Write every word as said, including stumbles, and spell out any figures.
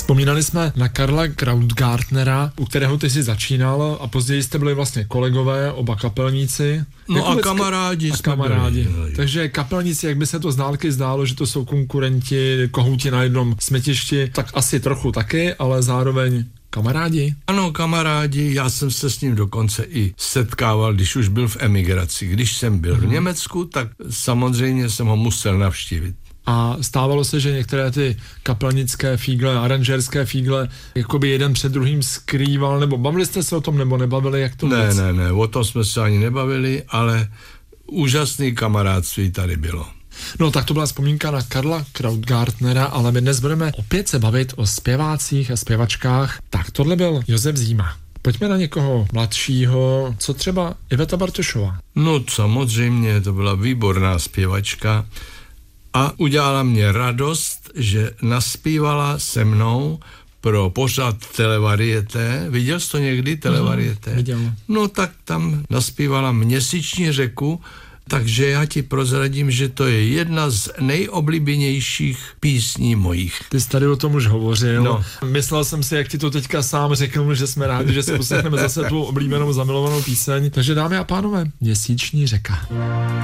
Vzpomínali jsme na Karla Krautgartnera, u kterého ty jsi začínal a později jste byli vlastně kolegové, oba kapelníci. No jak a kamarádi. A kamarádi. Byli, Takže kapelníci, jak by se to z dálky zdálo, že to jsou konkurenti, kohouti na jednom smetišti, tak asi trochu taky, ale zároveň kamarádi? Ano, kamarádi, já jsem se s ním dokonce i setkával, když už byl v emigraci. Když jsem byl hmm. v Německu, tak samozřejmě jsem ho musel navštívit. A stávalo se, že některé ty kapelnické fígle, aranžérské fígle, jakoby jeden před druhým skrýval, nebo bavili jste se o tom, nebo nebavili, jak to Ne, vůbec? ne, ne, o tom jsme se ani nebavili, ale úžasný kamarádství tady bylo. No tak to byla vzpomínka na Karla Krautgartnera, ale my dnes budeme opět se bavit o zpěvácích a zpěvačkách. Tak tohle byl Josef Zíma. Pojďme na někoho mladšího, co třeba Iveta Bartošová. No samozřejmě, to byla výborná zpěvačka a udělala mě radost, že naspívala se mnou pro pořad Televarieté. Viděl jsi to někdy, Televarieté? Uhum, viděl. No tak tam naspívala Měsíční řeku, takže já ti prozradím, že to je jedna z nejoblíbenějších písní mojich. Ty jsi tady o tom už hovořil. No. Myslel jsem si, jak ti to teďka sám řekl, že jsme rádi, že si poslechneme zase tvou oblíbenou zamilovanou píseň. Takže dámy a pánové, Měsíční řeka.